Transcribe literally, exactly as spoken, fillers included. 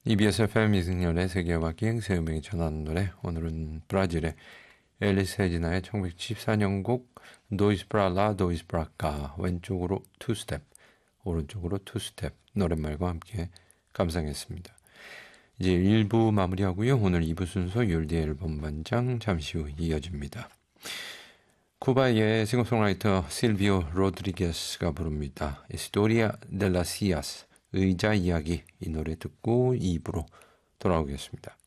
이비에스 에프엠 이승열의 세계음악 여행 새 음악이 전하는 노래. 오늘은 브라질의 엘리스 헤지나의 천구백칠십사 년 곡 도이스 브랄라 도이스 브라카, 왼쪽으로 투스텝, 오른쪽으로 투스텝 노랫말과 함께 감상했습니다. 이제 일 부 마무리하고요. 오늘 이 부 순서 율디 앨범 반장 잠시 후 이어집니다. 쿠바의 싱어송라이터 실비오 로드리게스가 부릅니다. Historia de las Sillas, 의자 이야기. 이 노래 듣고 이 부로 돌아오겠습니다.